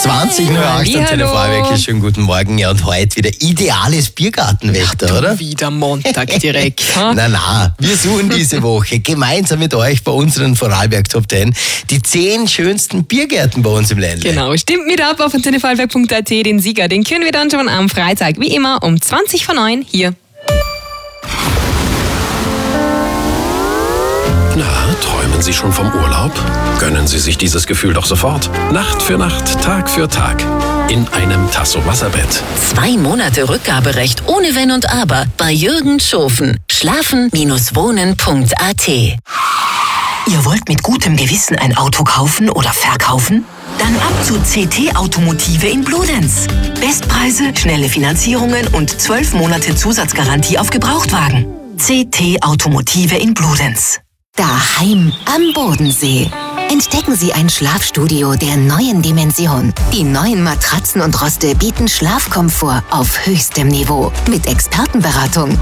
20.08 am Telefon. Wirklich schönen guten Morgen. Ja, und heute wieder ideales Biergartenwetter, oder? Wieder Montag direkt. Na, wir suchen diese Woche gemeinsam mit euch bei unseren Vorarlberg Top 10 die 10 schönsten Biergärten bei uns im Ländle. Genau, stimmt mit ab auf antennevallberg.at. Den Sieger, den können wir dann schon am Freitag, wie immer, um 20:09 hier. Na, träumen Sie schon vom Urlaub? Gönnen Sie sich dieses Gefühl doch sofort. Nacht für Nacht, Tag für Tag. In einem Tasso Wasserbett. 2 Monate Rückgaberecht ohne Wenn und Aber bei Jürgen Schofen. Schlafen-wohnen.at. Ihr wollt mit gutem Gewissen ein Auto kaufen oder verkaufen? Dann ab zu CT Automotive in Bludenz. Bestpreise, schnelle Finanzierungen und 12 Monate Zusatzgarantie auf Gebrauchtwagen. CT Automotive in Bludenz. Daheim am Bodensee. Entdecken Sie ein Schlafstudio der neuen Dimension. Die neuen Matratzen und Roste bieten Schlafkomfort auf höchstem Niveau. Mit Expertenberatung